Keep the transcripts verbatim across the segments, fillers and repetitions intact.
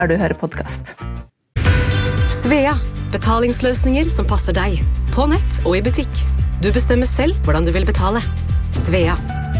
der du hører podcast. Svea, betalingsløsninger som passer deg. På nett og i butikk. Du bestemmer selv hvordan du vil betale. Svea.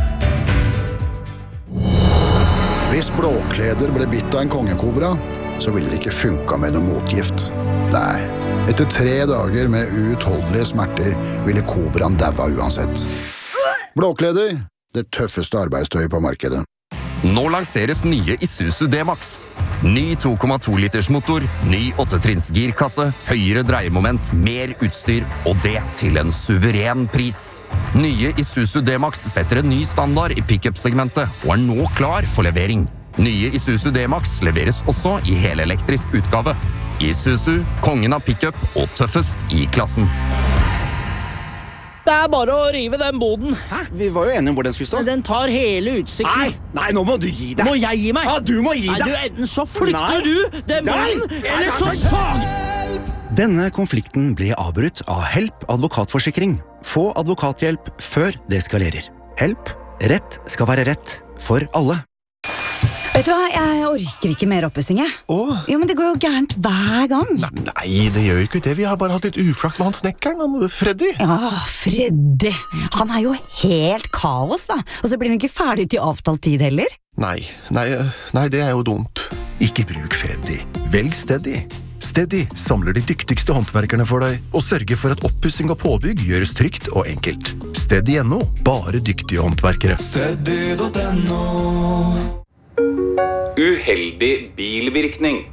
Hvis Blåkleder ble bitt av en kongekobra, så ville det ikke funka med noe motgift. Nei, etter tre dager med uutholdelige smerter ville kobraen daua uansett. Blåkleder, det tøffeste arbeidstøyet på markedet. Nå lanseres nye Isuzu D-Max. Ny to komma to liters motor, ny åttetrinns girkasse, høyere dreiemoment, mer utstyr, og det til en suveren pris. Nye Isuzu D-Max setter en ny standard i pick-up-segmentet, og er nå klar for levering. Nye Isuzu D-Max leveres også i helelektrisk utgave. Isuzu, kongen av pick-up og tøffest i klassen. Det er bare å rive den boden. Hæ? Vi var jo enige om hvor den skulle stå. Den tar hele utsikten. Nei, nei, nå må du gi deg. Må jeg gi meg? Ja, du må gi deg. Nei, du, enten så flytter Nei. du den boden, Nei. eller Nei, så altså, sag! Denne konflikten ble avbrutt av Help advokatforsikring. Få advokathjelp før det eskalerer. Help. Rett skal være rett for alle. Vet du hva, jeg orker ikke mer oppussing, jeg. Åh? Jo, men det går jo gærent hver gang. Nei, det gjør jo ikke det. Vi har bare hatt litt uflaks med han snekkeren, han Freddy. Ja, Freddy. Han er jo helt kaos, da. Og så blir han ikke ferdig til avtalt tid heller. Nei, nei, nei, det er jo dumt. Ikke bruk Freddy. Velg Steady. Steady samler de dyktigste håndverkerne for deg, og sørger for at oppussing og påbygg gjøres trygt og enkelt. Steady punktum no. Bare dyktige håndverkere. Steady punktum no. Uheldig bilvirkning.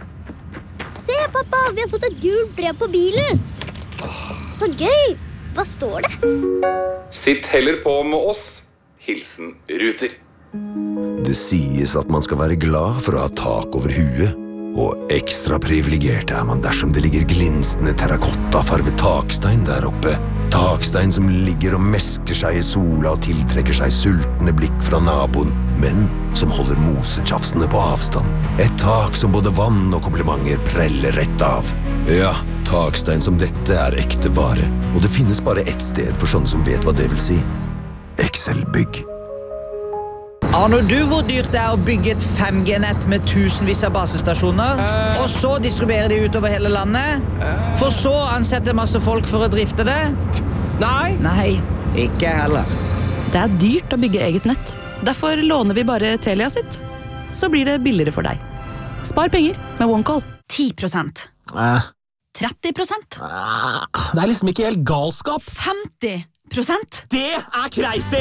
Se, pappa, vi har fått et gult brev på bilen. Så gøy. Hva står det? Sitt heller på med oss. Hilsen Ruter. Det sies at man skal være glad for å ha tak over huet, og ekstra privilegert er man dersom det ligger glinsende terrakottafarvet takstein der oppe. Takstein som ligger og mesker seg i sola og tiltrekker seg sultne blikk fra naboen, men som holder mosetjafsene på avstand. Et tak som både vann og komplimenter preller rett av. Ja, takstein som dette er ekte vare, og det finnes bare ett sted for sånne som vet hva det vil si. Excel-bygg. Aner du hvor dyrt det er å bygge et fem G-nett med tusenvis av basestasjoner, uh, og så distribuere de utover hele landet, uh, for så ansette masse folk for å drifte det? Nei. Nei, ikke heller. Det er dyrt å bygge eget nett. Derfor låner vi bare Telia sitt. Så blir det billigere for deg. Spar penger med OneCall. ti prosent. Uh. tretti prosent. Uh. Det er liksom ikke helt galskap. femti prosent. Det er crazy!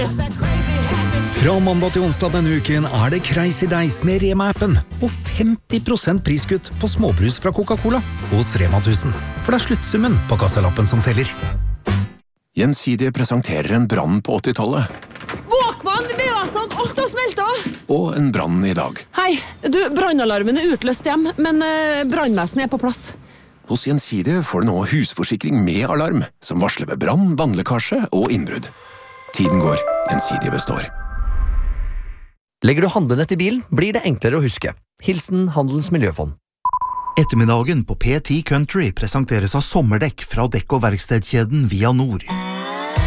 Fra mandag til onsdag denne uken er det Crazy Days med Rema-appen og femti prosent priskutt på småbrus fra Coca-Cola hos Rema tusen. For det er sluttsummen på kassalappen som teller. Gjensidige presenterer en brann på åttitallet. Våkvann, V A-sant, alt har smeltet! Og en brann i dag. Hei, du, brannalarmen er utløst hjem, men eh, brannvesenet er på plass. Hos Gjensidige får du nå husforsikring med alarm, som varsler ved brann, vannlekkasje og innbrudd. Tiden går, Gjensidige består. Legger du handlenett i bilen, blir det enklere å huske. Hilsen Handelens Miljøfond. Ettermiddagen på P ti Country presenteres av sommerdekk fra dekk- og verkstedkjeden Via Nord.